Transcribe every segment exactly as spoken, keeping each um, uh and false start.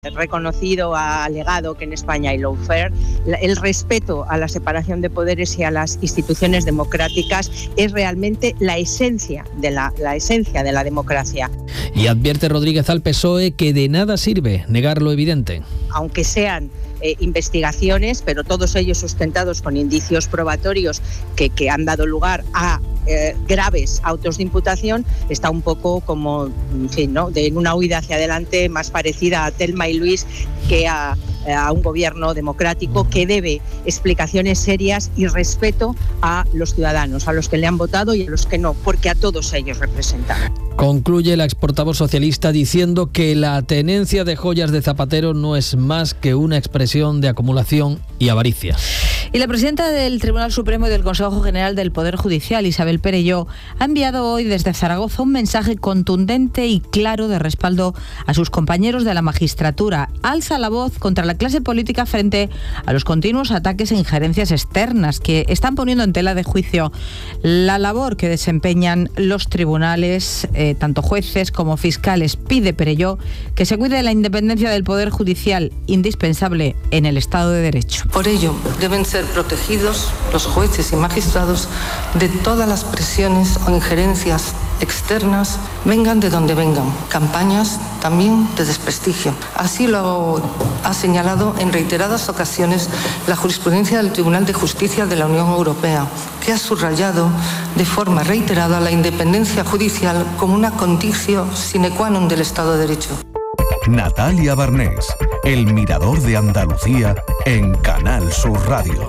reconocido, ha alegado que en España hay lawfare. El respeto a la separación de poderes y a las instituciones democráticas es realmente la esencia de la, la esencia de la democracia. Y advierte Rodríguez al P S O E que de nada sirve negar lo evidente. Aunque sean eh, investigaciones, pero todos ellos sustentados con indicios probatorios que, que han dado lugar a eh, graves autos de imputación, está un poco como, en fin, ¿no?, de una huida hacia adelante más parecida a Thelma y Luis que a, a un gobierno democrático que debe explicaciones serias y respeto a los ciudadanos, a los que le han votado y a los que no, porque a todos ellos representan. Concluye la exportavoz socialista diciendo que la tenencia de joyas de Zapatero no es más que una expresión de acumulación y avaricia. Y la presidenta del Tribunal Supremo y del Consejo General del Poder Judicial, Isabel Perelló, ha enviado hoy desde Zaragoza un mensaje contundente y claro de respaldo a sus compañeros de la magistratura. Alza la voz contra la clase política frente a los continuos ataques e injerencias externas que están poniendo en tela de juicio la labor que desempeñan los tribunales, eh, tanto jueces como fiscales. Pide Perelló que se cuide la independencia del Poder Judicial, indispensable en el Estado de Derecho. Por ello, deben ser protegidos los jueces y magistrados de todas las presiones o injerencias externas, vengan de donde vengan, campañas también de desprestigio. Así lo ha señalado en reiteradas ocasiones la jurisprudencia del Tribunal de Justicia de la Unión Europea, que ha subrayado de forma reiterada la independencia judicial como una conditio sine qua non del Estado de Derecho. Natalia Barnés, El Mirador de Andalucía en Canal Sur Radio.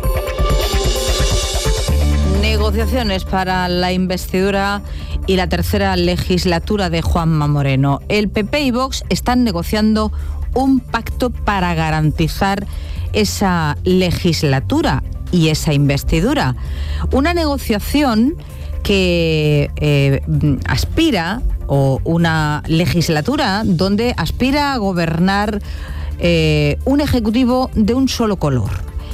Negociaciones para la investidura y la tercera legislatura de Juanma Moreno. El P P y Vox están negociando un pacto para garantizar esa legislatura y esa investidura. Una negociación que eh, aspira, o una legislatura donde aspira a gobernar eh, un ejecutivo de un solo color.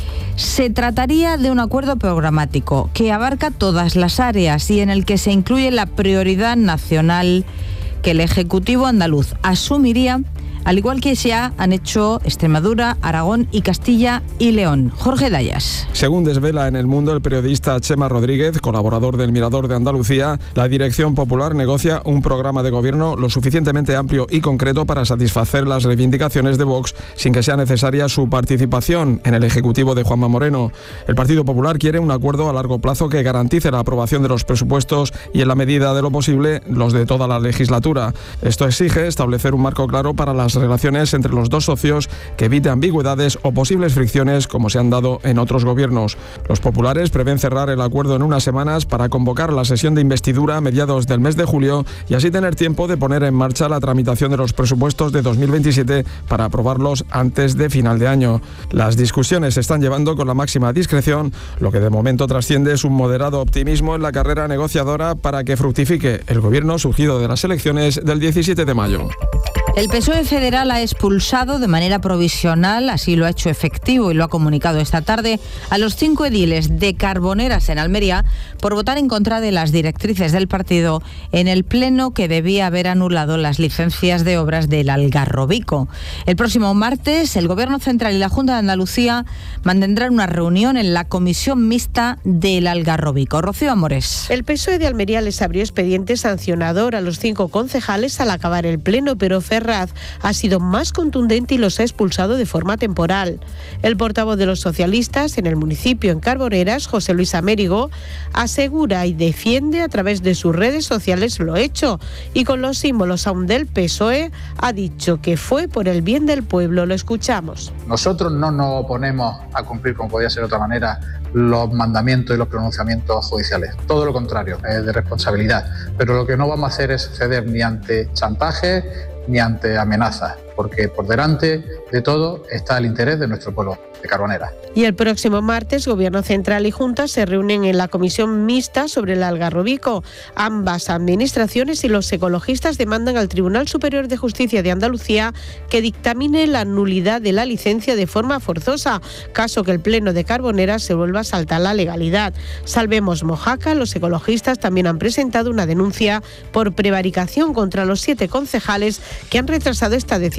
Se trataría de un acuerdo programático que abarca todas las áreas y en el que se incluye la prioridad nacional que el Ejecutivo andaluz asumiría, al igual que ya han hecho Extremadura, Aragón y Castilla y León. Jorge Dayas. Según desvela en El Mundo el periodista Chema Rodríguez, colaborador del Mirador de Andalucía, la Dirección Popular negocia un programa de gobierno lo suficientemente amplio y concreto para satisfacer las reivindicaciones de Vox sin que sea necesaria su participación en el Ejecutivo de Juanma Moreno. El Partido Popular quiere un acuerdo a largo plazo que garantice la aprobación de los presupuestos y, en la medida de lo posible, los de toda la legislatura. Esto exige establecer un marco claro para las relaciones entre los dos socios que evite ambigüedades o posibles fricciones como se han dado en otros gobiernos. Los populares prevén cerrar el acuerdo en unas semanas para convocar la sesión de investidura a mediados del mes de julio y así tener tiempo de poner en marcha la tramitación de los presupuestos de dos mil veintisiete para aprobarlos antes de final de año. Las discusiones se están llevando con la máxima discreción, lo que de momento trasciende es un moderado optimismo en la carrera negociadora para que fructifique el gobierno surgido de las elecciones del diecisiete de mayo. El P S O E federal ha expulsado de manera provisional, así lo ha hecho efectivo y lo ha comunicado esta tarde, a los cinco ediles de Carboneras en Almería por votar en contra de las directrices del partido en el pleno que debía haber anulado las licencias de obras del Algarrobico. El próximo martes, el Gobierno Central y la Junta de Andalucía mantendrán una reunión en la Comisión Mixta del Algarrobico. Rocío Amores. El P S O E de Almería les abrió expediente sancionador a los cinco concejales al acabar el pleno, pero Ferraz ha sido más contundente y los ha expulsado de forma temporal. El portavoz de los socialistas en el municipio, en Carboneras, José Luis Amérigo, asegura y defiende a través de sus redes sociales lo hecho y con los símbolos aún del P S O E ha dicho que fue por el bien del pueblo. Lo escuchamos. Nosotros no nos oponemos a cumplir, como podía ser de otra manera, los mandamientos y los pronunciamientos judiciales. Todo lo contrario, es de responsabilidad. Pero lo que no vamos a hacer es ceder ni ante chantaje ni ante amenazas, porque por delante de todo está el interés de nuestro pueblo de Carboneras. Y el próximo martes, Gobierno Central y Junta se reúnen en la Comisión Mixta sobre el Algarrobico. Ambas administraciones y los ecologistas demandan al Tribunal Superior de Justicia de Andalucía que dictamine la nulidad de la licencia de forma forzosa, caso que el Pleno de Carboneras se vuelva a saltar la legalidad. Salvemos Mojácar, los ecologistas también han presentado una denuncia por prevaricación contra los siete concejales que han retrasado esta decisión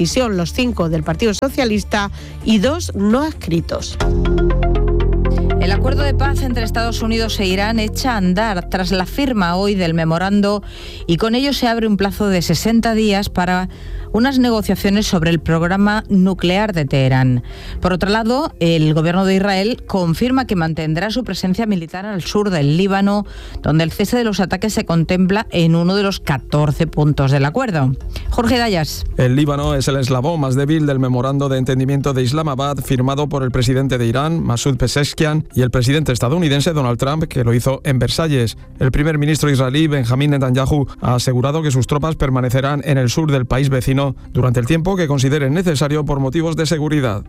oposición, los cinco del Partido Socialista y dos no adscritos. El acuerdo de paz entre Estados Unidos e Irán echa a andar tras la firma hoy del memorando y con ello se abre un plazo de sesenta días para unas negociaciones sobre el programa nuclear de Teherán. Por otro lado, el gobierno de Israel confirma que mantendrá su presencia militar al sur del Líbano, donde el cese de los ataques se contempla en uno de los catorce puntos del acuerdo. Jorge Dayas. El Líbano es el eslabón más débil del memorando de entendimiento de Islamabad firmado por el presidente de Irán, Masoud Pezeshkian, y el presidente estadounidense Donald Trump, que lo hizo en Versalles. El primer ministro israelí, Benjamín Netanyahu, ha asegurado que sus tropas permanecerán en el sur del país vecino durante el tiempo que consideren necesario por motivos de seguridad.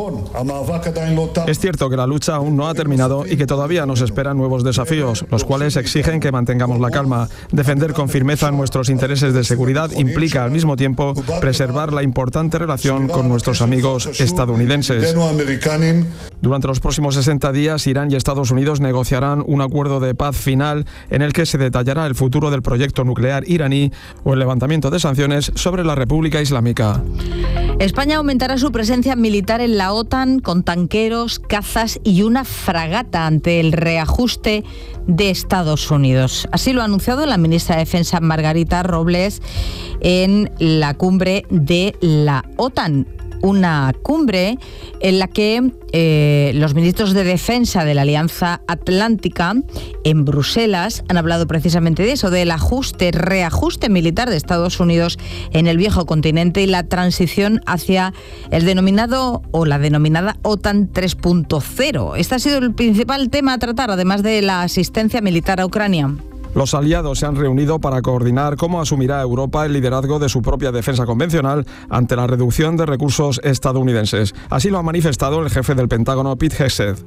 Es cierto que la lucha aún no ha terminado y que todavía nos esperan nuevos desafíos, los cuales exigen que mantengamos la calma. Defender con firmeza nuestros intereses de seguridad implica al mismo tiempo preservar la importante relación con nuestros amigos estadounidenses. Durante los próximos sesenta días, Irán y Estados Unidos negociarán un acuerdo de paz final en el que se detallará el futuro del proyecto nuclear iraní o el levantamiento de sanciones sobre la República Islámica. España aumentará su presencia militar en la OTAN con tanqueros, cazas y una fragata ante el reajuste de Estados Unidos. Así lo ha anunciado la ministra de Defensa Margarita Robles en la cumbre de la OTAN. Una cumbre en la que eh, los ministros de Defensa de la Alianza Atlántica en Bruselas han hablado precisamente de eso, del ajuste, reajuste militar de Estados Unidos en el viejo continente y la transición hacia el denominado o la denominada OTAN tres punto cero. Este ha sido el principal tema a tratar, además de la asistencia militar a Ucrania. Los aliados se han reunido para coordinar cómo asumirá Europa el liderazgo de su propia defensa convencional ante la reducción de recursos estadounidenses. Así lo ha manifestado el jefe del Pentágono, Pete Hegseth.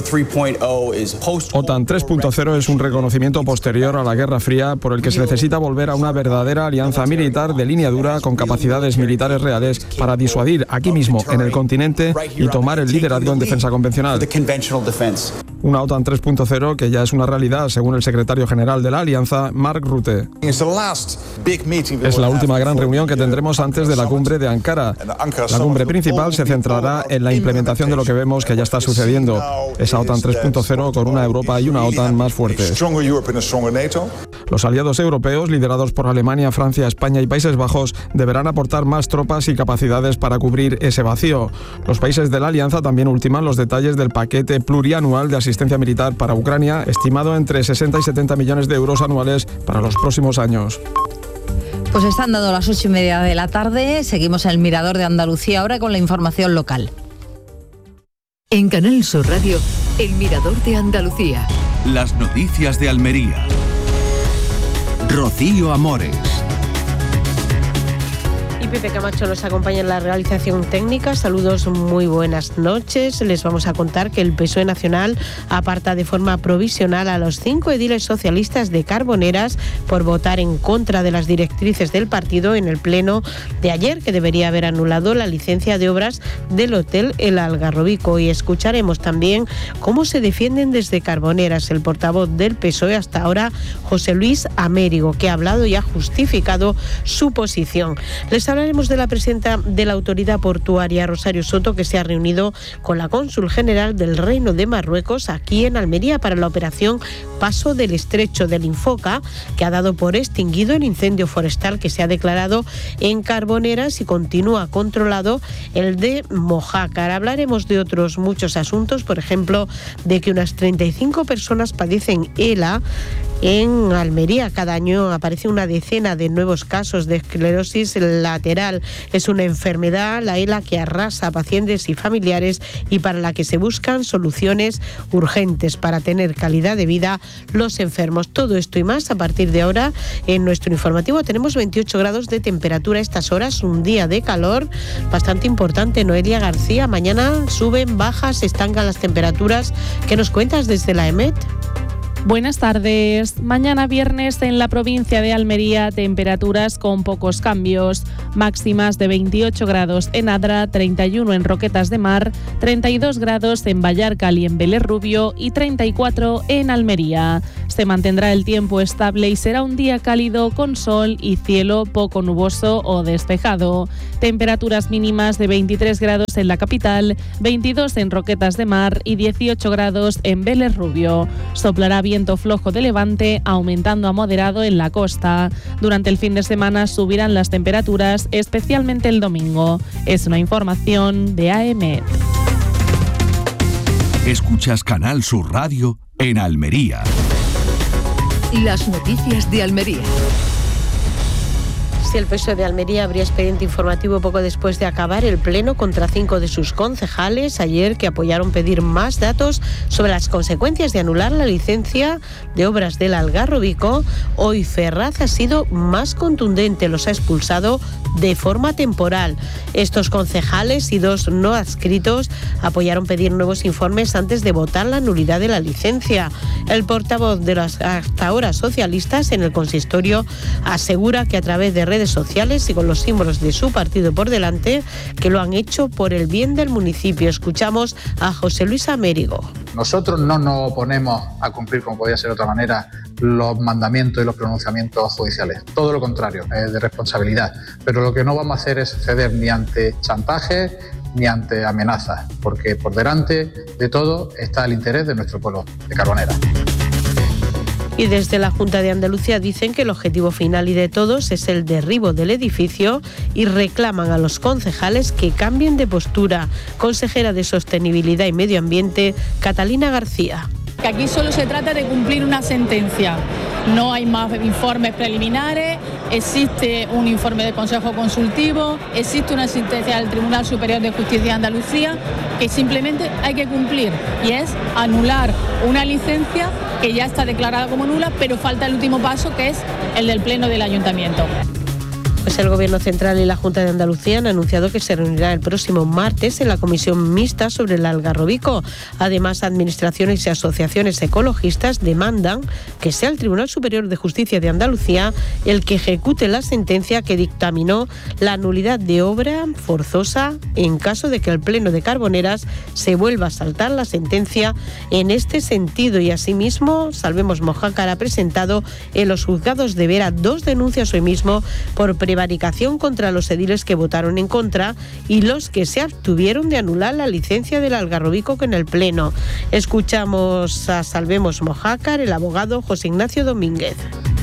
OTAN tres punto cero es un reconocimiento posterior a la Guerra Fría por el que se necesita volver a una verdadera alianza militar de línea dura con capacidades militares reales para disuadir aquí mismo en el continente y tomar el liderazgo en defensa convencional. Una OTAN tres punto cero que ya es una realidad, según el secretario general de la Alianza, Mark Rutte. Es la última gran reunión que tendremos antes de la cumbre de Ankara. La cumbre principal se centrará en la implementación de lo que vemos que ya está sucediendo. Esa OTAN tres punto cero con una Europa y una OTAN más fuertes. Los aliados europeos, liderados por Alemania, Francia, España y Países Bajos, deberán aportar más tropas y capacidades para cubrir ese vacío. Los países de la Alianza también ultiman los detalles del paquete plurianual de asistencia militar para Ucrania, estimado entre sesenta y setenta millones de euros anuales para los próximos años. Pues están dando las ocho y media de la tarde. Seguimos en el Mirador de Andalucía ahora con la información local. En Canal Sur Radio, el Mirador de Andalucía. Las noticias de Almería. Rocío Amores. Y Pepe Camacho nos acompaña en la realización técnica. Saludos, muy buenas noches. Les vamos a contar que el P S O E Nacional aparta de forma provisional a los cinco ediles socialistas de Carboneras por votar en contra de las directrices del partido en el pleno de ayer, que debería haber anulado la licencia de obras del Hotel El Algarrobico. Y escucharemos también cómo se defienden desde Carboneras el portavoz del P S O E hasta ahora, José Luis Amérigo, que ha hablado y ha justificado su posición. Les hablaremos de la presidenta de la Autoridad Portuaria, Rosario Soto, que se ha reunido con la cónsul general del Reino de Marruecos aquí en Almería para la operación Paso del Estrecho del Infoca, que ha dado por extinguido el incendio forestal que se ha declarado en Carboneras y continúa controlado el de Mojácar. Hablaremos de otros muchos asuntos, por ejemplo, de que unas treinta y cinco personas padecen ELA en Almería. Cada año aparece una decena de nuevos casos de esclerosis lateral. Es una enfermedad, la ELA, que arrasa a pacientes y familiares y para la que se buscan soluciones urgentes para tener calidad de vida los enfermos. Todo esto y más a partir de ahora en nuestro informativo. Tenemos veintiocho grados de temperatura a estas horas, un día de calor bastante importante. Noelia García, mañana suben, bajas, se estancan las temperaturas. ¿Qué nos cuentas desde la EMET? Buenas tardes. Mañana viernes en la provincia de Almería, temperaturas con pocos cambios. Máximas de veintiocho grados en Adra, treinta y uno en Roquetas de Mar, treinta y dos grados en Vallarcal y en Vélez Rubio y treinta y cuatro en Almería. Se mantendrá el tiempo estable y será un día cálido con sol y cielo poco nuboso o despejado. Temperaturas mínimas de veintitrés grados en la capital, veintidós en Roquetas de Mar y dieciocho grados en Vélez Rubio. Soplará viento flojo de levante, aumentando a moderado en la costa. Durante el fin de semana subirán las temperaturas, especialmente el domingo. Es una información de A E M E T. Escuchas Canal Sur Radio en Almería. Las noticias de Almería. El P S O E de Almería abría expediente informativo poco después de acabar el pleno contra cinco de sus concejales ayer, que apoyaron pedir más datos sobre las consecuencias de anular la licencia de obras del Algarrobico. Hoy Ferraz ha sido más contundente, los ha expulsado de forma temporal. Estos concejales y dos no adscritos apoyaron pedir nuevos informes antes de votar la nulidad de la licencia. El portavoz de las hasta ahora socialistas en el consistorio asegura que a través de redes sociales y con los símbolos de su partido por delante, que lo han hecho por el bien del municipio. Escuchamos a José Luis Amérigo. Nosotros no nos oponemos a cumplir, como podía ser de otra manera, los mandamientos y los pronunciamientos judiciales. Todo lo contrario, es de responsabilidad. Pero lo que no vamos a hacer es ceder ni ante chantaje ni ante amenazas, porque por delante de todo está el interés de nuestro pueblo de Carbonera. Y desde la Junta de Andalucía dicen que el objetivo final y de todos es el derribo del edificio y reclaman a los concejales que cambien de postura. Consejera de Sostenibilidad y Medio Ambiente, Catalina García. Que aquí solo se trata de cumplir una sentencia. No hay más informes preliminares, existe un informe de Consejo Consultivo, existe una sentencia del Tribunal Superior de Justicia de Andalucía que simplemente hay que cumplir, y es anular una licencia que ya está declarada como nula, pero falta el último paso, que es el del Pleno del Ayuntamiento. Pues el Gobierno Central y la Junta de Andalucía han anunciado que se reunirá el próximo martes en la comisión mixta sobre el Algarrobico. Además, administraciones y asociaciones ecologistas demandan que sea el Tribunal Superior de Justicia de Andalucía el que ejecute la sentencia que dictaminó la nulidad de obra forzosa en caso de que el Pleno de Carboneras se vuelva a saltar la sentencia en este sentido. Y asimismo, Salvemos Mojácar ha presentado en los juzgados de Vera dos denuncias hoy mismo por prevaricación contra los ediles que votaron en contra y los que se abstuvieron de anular la licencia del Algarrobico en el Pleno. Escuchamos a Salvemos Mojácar, el abogado José Ignacio Domínguez,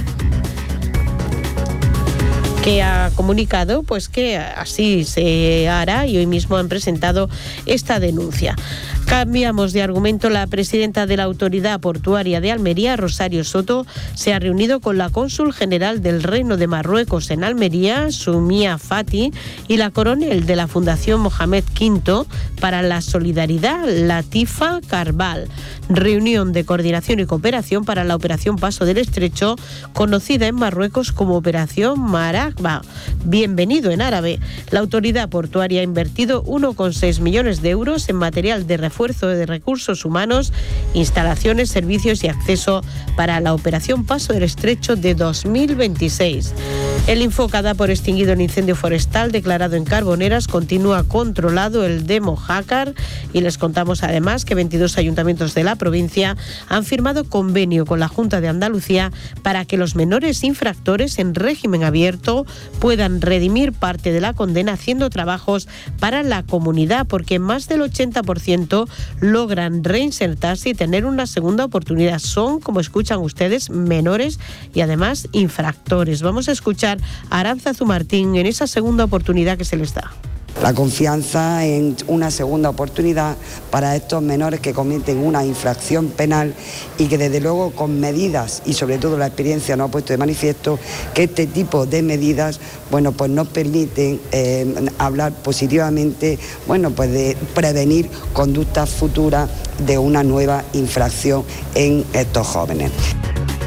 que ha comunicado pues que así se hará, y hoy mismo han presentado esta denuncia. Cambiamos de argumento. La presidenta de la Autoridad Portuaria de Almería, Rosario Soto, se ha reunido con la cónsul general del Reino de Marruecos en Almería, Sumia Fati, y la coronel de la Fundación Mohamed quinto para la Solidaridad, Latifa Carval. Reunión de coordinación y cooperación para la Operación Paso del Estrecho, conocida en Marruecos como Operación Maragba. Bienvenido en árabe. La autoridad portuaria ha invertido uno coma seis millones de euros en material de refuerzo de recursos humanos, instalaciones, servicios y acceso para la Operación Paso del Estrecho de dos mil veintiséis. El Infocada por extinguido el incendio forestal declarado en Carboneras, continúa controlado el de Mojácar, y les contamos además que veintidós ayuntamientos de la provincia han firmado convenio con la Junta de Andalucía para que los menores infractores en régimen abierto puedan redimir parte de la condena haciendo trabajos para la comunidad, porque más del ochenta por ciento logran reinsertarse y tener una segunda oportunidad. Son, como escuchan ustedes, menores y además infractores. Vamos a escuchar a Arantzazu Martín en esa segunda oportunidad que se les da. La confianza en una segunda oportunidad para estos menores que cometen una infracción penal, y que desde luego con medidas, y sobre todo la experiencia nos ha puesto de manifiesto que este tipo de medidas, bueno, pues nos permiten eh, hablar positivamente, bueno, pues de prevenir conductas futuras de una nueva infracción en estos jóvenes.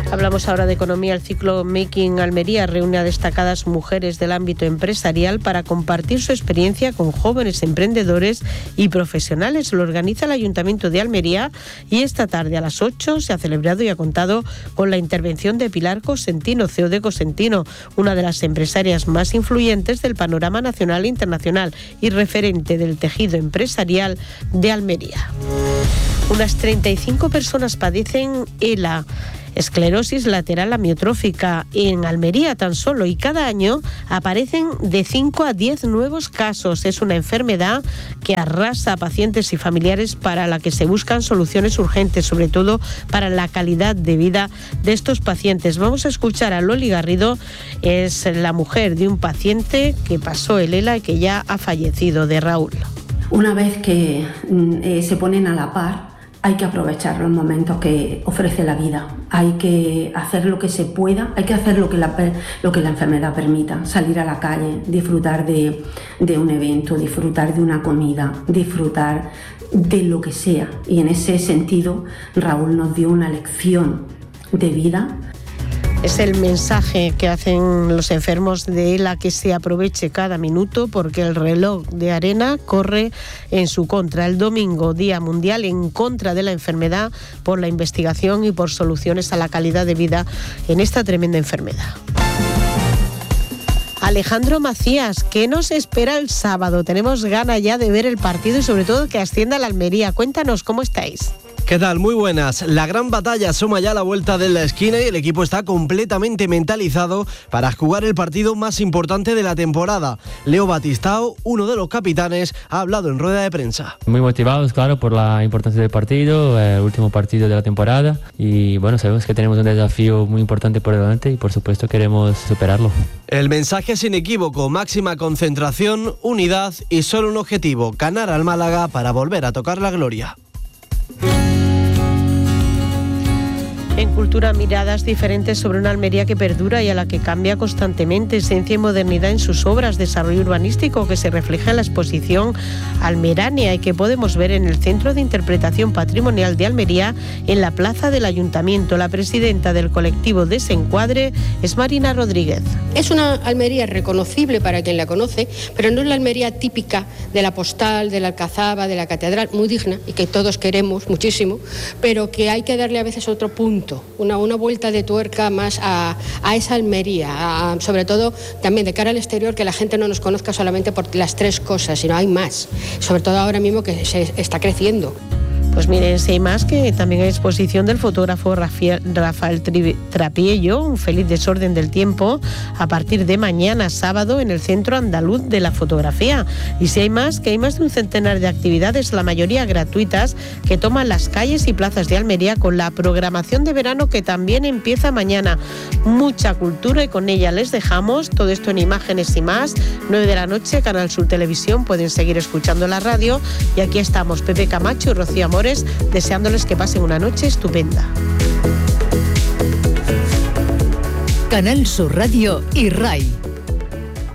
Hablamos ahora de economía. El ciclo Making Almería reúne a destacadas mujeres del ámbito empresarial para compartir su experiencia con jóvenes emprendedores y profesionales. Lo organiza el Ayuntamiento de Almería y esta tarde a las ocho se ha celebrado y ha contado con la intervención de Pilar Cosentino, C E O de Cosentino, una de las empresarias más influyentes del panorama nacional e internacional y referente del tejido empresarial de Almería. Unas treinta y cinco personas padecen E L A, esclerosis lateral amiotrófica, en Almería tan solo, y cada año aparecen de cinco a diez nuevos casos. Es una enfermedad que arrasa a pacientes y familiares para la que se buscan soluciones urgentes, sobre todo para la calidad de vida de estos pacientes. Vamos a escuchar a Loli Garrido, es la mujer de un paciente que pasó el E L A y que ya ha fallecido, de Raúl. Una vez que eh, se ponen a la par, hay que aprovechar los momentos que ofrece la vida, hay que hacer lo que se pueda, hay que hacer lo que la, lo que la enfermedad permita, salir a la calle, disfrutar de, de un evento, disfrutar de una comida, disfrutar de lo que sea. Y en ese sentido, Raúl nos dio una lección de vida. Es el mensaje que hacen los enfermos de E L A, que se aproveche cada minuto porque el reloj de arena corre en su contra. El domingo, Día Mundial en contra de la enfermedad, por la investigación y por soluciones a la calidad de vida en esta tremenda enfermedad. Alejandro Macías, ¿qué nos espera el sábado? Tenemos ganas ya de ver el partido y sobre todo que ascienda la Almería. Cuéntanos, ¿cómo estáis? ¿Qué tal? Muy buenas. La gran batalla asoma ya a la vuelta de la esquina y el equipo está completamente mentalizado para jugar el partido más importante de la temporada. Leo Batistao, uno de los capitanes, ha hablado en rueda de prensa. Muy motivados, claro, por la importancia del partido, el último partido de la temporada, y bueno, sabemos que tenemos un desafío muy importante por delante y por supuesto queremos superarlo. El mensaje es inequívoco: máxima concentración, unidad y solo un objetivo: ganar al Málaga para volver a tocar la gloria. En Cultura, miradas diferentes sobre una Almería que perdura y a la que cambia constantemente, esencia y modernidad en sus obras, desarrollo urbanístico que se refleja en la exposición Almeránea y que podemos ver en el Centro de Interpretación Patrimonial de Almería, en la plaza del Ayuntamiento. La presidenta del colectivo Desencuadre es Marina Rodríguez. Es una Almería reconocible para quien la conoce, pero no es la Almería típica de la postal, de la Alcazaba, de la Catedral, muy digna y que todos queremos muchísimo, pero que hay que darle a veces otro punto. Una, una vuelta de tuerca más a, a esa Almería, a, sobre todo también de cara al exterior, que la gente no nos conozca solamente por las tres cosas, sino hay más, sobre todo ahora mismo que se está creciendo. Pues miren, si hay más, que también hay exposición del fotógrafo Rafael, Rafael Trapiello, un feliz desorden del tiempo, a partir de mañana sábado en el Centro Andaluz de la Fotografía. Y si hay más, que hay más de un centenar de actividades, la mayoría gratuitas, que toman las calles y plazas de Almería con la programación de verano que también empieza mañana. Mucha cultura y con ella les dejamos. Todo esto en imágenes y más. nueve de la noche, Canal Sur Televisión. Pueden seguir escuchando la radio. Y aquí estamos, Pepe Camacho y Rocío Amores, deseándoles que pasen una noche estupenda. Canal Sur Radio y R A I.